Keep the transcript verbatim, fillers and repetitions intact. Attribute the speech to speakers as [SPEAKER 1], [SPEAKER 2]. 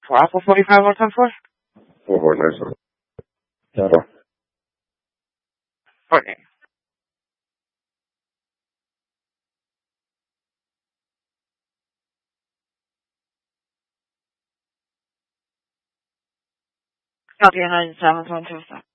[SPEAKER 1] For Apple forty-five one ten four?
[SPEAKER 2] four four nine seven. Tower.
[SPEAKER 1] Okay. Copy nine seven one two seven.